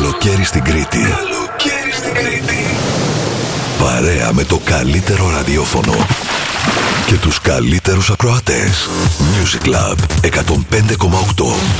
Καλοκαίρι στην Κρήτη. Καλοκαίρι στην Κρήτη. Παρέα με το καλύτερο ραδιόφωνο και τους καλύτερους ακροατές. Music Lab 105,8.